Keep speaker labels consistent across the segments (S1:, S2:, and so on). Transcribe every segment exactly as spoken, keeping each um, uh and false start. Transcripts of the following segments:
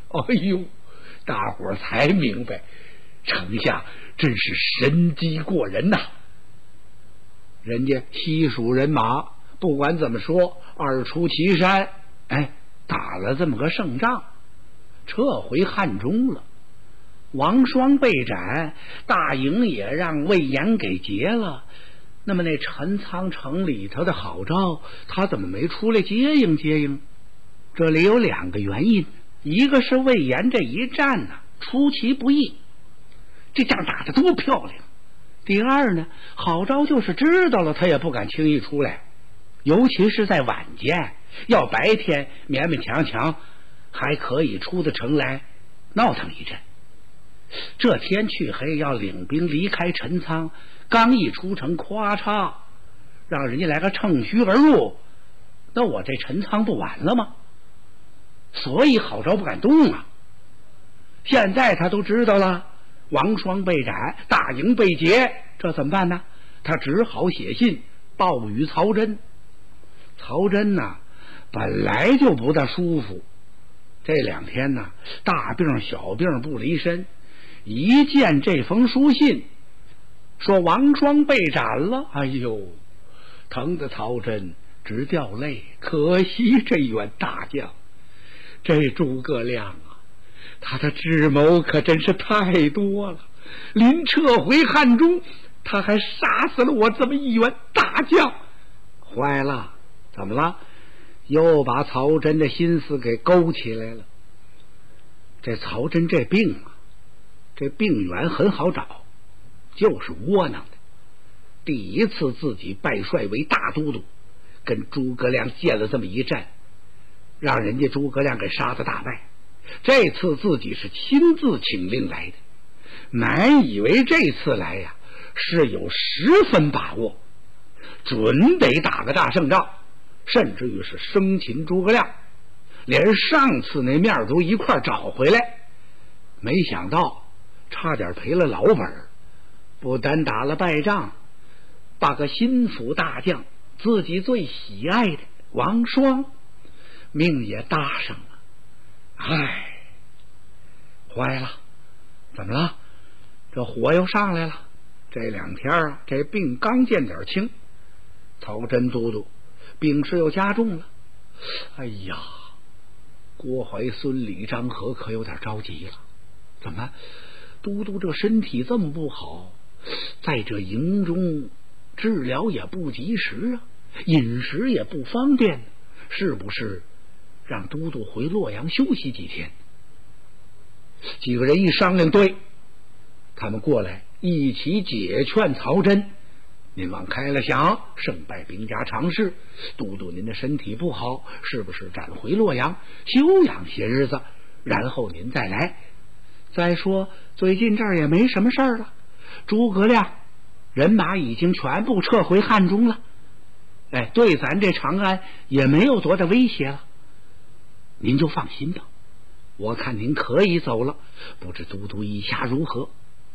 S1: 哎呦，大伙儿才明白，丞相真是神机过人呐！人家西蜀人马不管怎么说，二出祁山，哎，打了这么个胜仗，撤回汉中了。王双被斩，大营也让魏延给劫了。那么那陈仓城里头的郝昭，他怎么没出来接应接应？这里有两个原因，一个是魏延这一战呢、啊、出其不意，这仗打得多漂亮。第二呢，郝昭就是知道了，他也不敢轻易出来，尤其是在晚间，要白天勉勉强强还可以出得城来闹腾一阵。这天黢黑，要领兵离开陈仓，刚一出城，咵嚓，让人家来个乘虚而入，那我这陈仓不完了吗？所以郝昭不敢动啊。现在他都知道了，王双被斩，大营被劫，这怎么办呢？他只好写信报与曹真。曹真呢、啊，本来就不大舒服，这两天呢，大病小病不离身。一见这封书信，说王双被斩了，哎呦，疼得曹真直掉泪。可惜这员大将，这诸葛亮啊，他的智谋可真是太多了。临撤回汉中，他还杀死了我这么一员大将。坏了，怎么了？又把曹真的心思给勾起来了。这曹真这病啊，这病源很好找，就是窝囊的。第一次自己拜帅为大都督，跟诸葛亮见了这么一战，让人家诸葛亮给杀得大败。这次自己是亲自请令来的，满以为这次来呀、啊、是有十分把握，准得打个大胜仗，甚至于是生擒诸葛亮，连上次那面都一块找回来。没想到差点赔了老本，不但打了败仗，把个心腹大将，自己最喜爱的王双命也搭上了。唉，坏了，怎么了？这火又上来了。这两天啊，这病刚见点轻，曹真都督病势又加重了。哎呀，郭淮、孙李、张合可有点着急了。怎么，都督这身体这么不好，在这营中治疗也不及时啊，饮食也不方便，是不是让都督回洛阳休息几天？几个人一商量，对，他们过来一起解劝曹真。您往开了想，胜败兵家常事，都督您的身体不好，是不是赶回洛阳休养些日子，然后您再来？再说最近这儿也没什么事儿了，诸葛亮人马已经全部撤回汉中了，哎，对咱这长安也没有多大威胁了，您就放心吧。我看您可以走了，不知都督意下如何？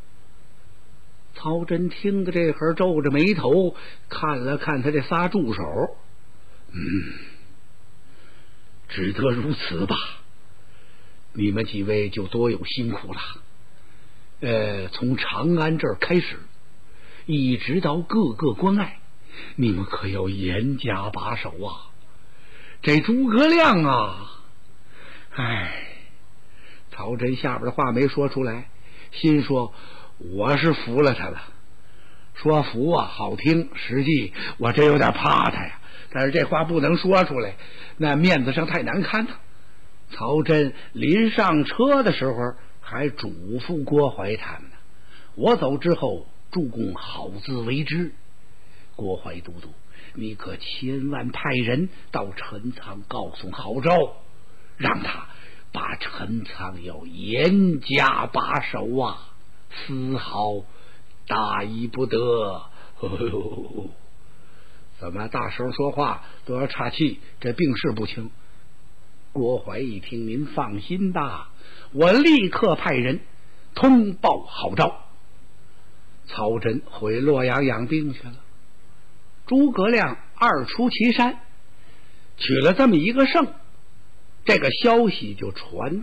S1: 曹真听的这会儿皱着眉头，看了看他这仨助手，嗯，只得如此吧。你们几位就多有辛苦了。呃，从长安这儿开始，一直到各个关隘，你们可要严加把守啊。这诸葛亮啊，唉，曹真下边的话没说出来，心说我是服了他了。说服啊好听，实际我真有点怕他呀。但是这话不能说出来，那面子上太难堪了。曹真临上车的时候还嘱咐郭淮他们呢，我走之后助攻好自为之。郭淮都督，你可千万派人到陈仓告诉郝昭，让他把陈仓要严加把守啊，丝毫大意不得。哦，怎么大声说话都要岔气？这病势不轻。郭淮一听，您放心吧，我立刻派人通报郝昭。曹真回洛阳养病去了。诸葛亮二出祁山，取了这么一个胜，这个消息就传